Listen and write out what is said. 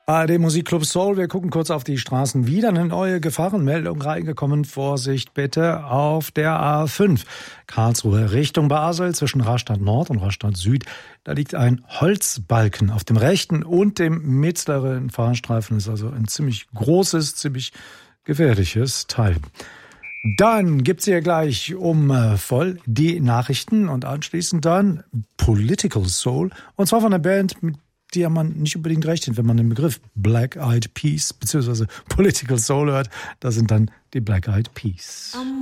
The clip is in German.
ARD Musikclub Soul, wir gucken kurz auf die Straßen. Wieder eine neue Gefahrenmeldung reingekommen. Vorsicht bitte auf der A5. Karlsruhe Richtung Basel zwischen Rastatt Nord und Rastatt Süd. Da liegt ein Holzbalken auf dem rechten und dem mittleren Fahrstreifen. Das ist also ein ziemlich großes, ziemlich gefährliches Teil. Dann gibt's hier gleich voll die Nachrichten und anschließend dann Political Soul. Und zwar von einer Band, mit der man nicht unbedingt rechnet, wenn man den Begriff Black Eyed Peas bzw. Political Soul hört. Da sind dann die Black Eyed Peas.